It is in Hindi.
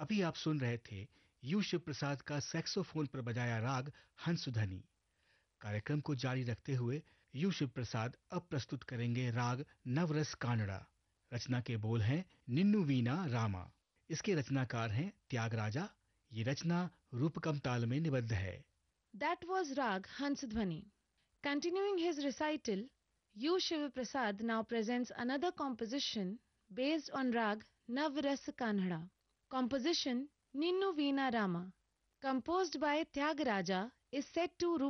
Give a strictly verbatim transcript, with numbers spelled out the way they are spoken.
अभी आप सुन रहे थे यू शिव प्रसाद का सैक्सोफोन पर बजाया राग हंसध्वनि। कार्यक्रम को जारी रखते हुए यू शिव प्रसाद अब प्रस्तुत करेंगे राग नवरस कानड़ा। रचना के बोल हैं निन्नु वीणा रामा। इसके रचनाकार हैं त्यागराजा। ये रचना रूपकम ताल में निबद्ध है। That was Rag Hansdhwani. Continuing his recital, U. Shiv Prasad now presents another composition based on Rag Navras Kanhada. Composition Ninnu Veena Rama, composed by Tyagaraja, is set to